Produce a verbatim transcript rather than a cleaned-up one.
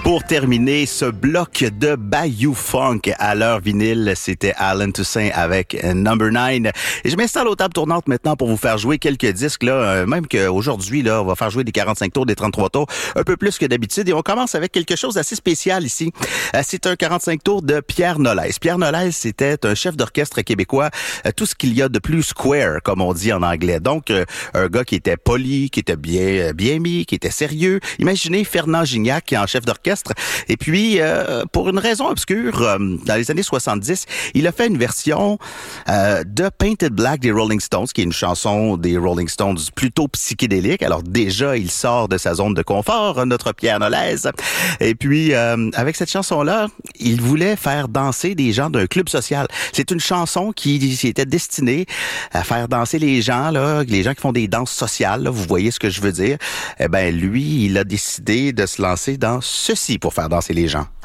Pour terminer ce bloc de Bayou Funk à l'heure vinyle, c'était Alan Toussaint avec Number nine. Et je m'installe aux tables tournantes maintenant pour vous faire jouer quelques disques, là, euh, même qu'aujourd'hui, là, on va faire jouer des quarante-cinq tours, des trente-trois tours, un peu plus que d'habitude. Et on commence avec quelque chose d'assez spécial ici. Euh, c'est un quarante-cinq tours de Pierre Nolès. Pierre Nolès, c'était un chef d'orchestre québécois, euh, tout ce qu'il y a de plus square, comme on dit en anglais. Donc, euh, un gars qui était poli, qui était bien, bien mis, qui était sérieux. Imaginez Fernand Gignac en chef d'orchestre. Et puis, euh, pour une raison obscure, euh, dans les années soixante-dix, il a fait une version euh, de Painted Black des Rolling Stones, qui est une chanson des Rolling Stones plutôt psychédélique. Alors déjà, il sort de sa zone de confort, notre Pierre Nolès. Et puis, euh, avec cette chanson-là, il voulait faire danser des gens d'un club social. C'est une chanson qui, qui était destinée à faire danser les gens, là, les gens qui font des danses sociales. Là, vous voyez ce que je veux dire? Eh ben, lui, il a décidé de se lancer dans ceci pour faire danser les gens.